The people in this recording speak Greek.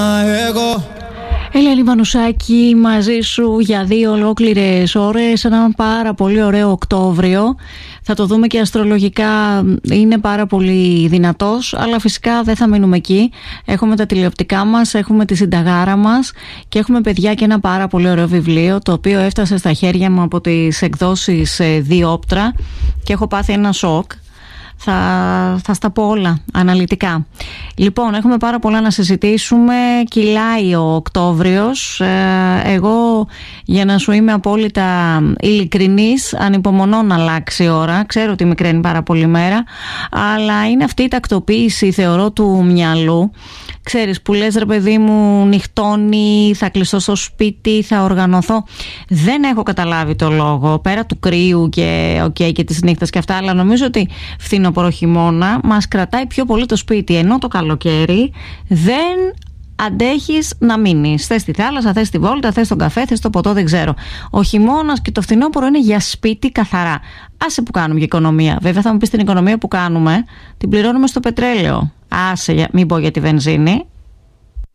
Ελένη Βανουσάκη, μαζί σου για 2 ολόκληρες ώρες, ένα πάρα πολύ ωραίο Οκτώβριο. Θα το δούμε και αστρολογικά, είναι πάρα πολύ δυνατός, αλλά φυσικά δεν θα μείνουμε εκεί. Έχουμε τα τηλεοπτικά μας, έχουμε τη συνταγάρα μας και έχουμε, παιδιά, και ένα πάρα πολύ ωραίο βιβλίο, το οποίο έφτασε στα χέρια μου από τις εκδόσεις Διόπτρα και έχω πάθει ένα σοκ. Θα στα πω όλα αναλυτικά. Λοιπόν, έχουμε πάρα πολλά να συζητήσουμε. Κυλάει ο Οκτώβριος. Εγώ, για να σου είμαι απόλυτα ειλικρινής, ανυπομονώ να αλλάξει η ώρα. Ξέρω ότι μικραίνει πάρα πολύ μέρα, αλλά είναι αυτή η τακτοποίηση, θεωρώ, του μυαλού. Ξέρεις, που λες, ρε παιδί μου, νυχτώνει, θα κλειστώ στο σπίτι, θα οργανωθώ. Δεν έχω καταλάβει το λόγο, πέρα του κρύου και της νύχτας και αυτά, αλλά νομίζω ότι φθινόπωρο χειμώνα μας κρατάει πιο πολύ το σπίτι, ενώ το καλοκαίρι δεν αντέχεις να μείνεις. Θες τη θάλασσα, θες τη βόλτα, θες τον καφέ, θες το ποτό, δεν ξέρω. Ο χειμώνας και το φθινόπωρο είναι για σπίτι καθαρά. Άσε που κάνουμε και οικονομία. Βέβαια θα μου πεις, την οικονομία που κάνουμε την πληρώνουμε στο πετρέλαιο. Άσε, μην πω για τη βενζίνη.